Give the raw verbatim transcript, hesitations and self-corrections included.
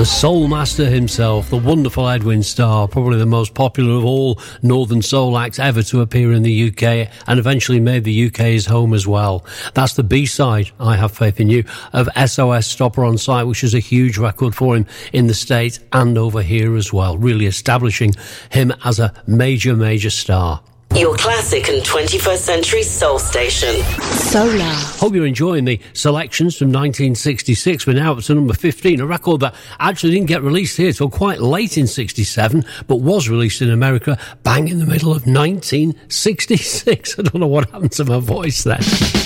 The soul master himself, the wonderful Edwin Starr, probably the most popular of all Northern Soul acts ever to appear in the U K, and eventually made the U K his home as well. That's the B-side, I Have Faith in You, of S O S Stopper on Sight, which is a huge record for him in the States and over here as well, really establishing him as a major, major star. Your classic and twenty-first century soul station. Solar. Hope you're enjoying the selections from nineteen sixty-six. We're now up to number fifteen, a record that actually didn't get released here till quite late in sixty-seven, but was released in America bang in the middle of nineteen sixty-six. I don't know what happened to my voice there.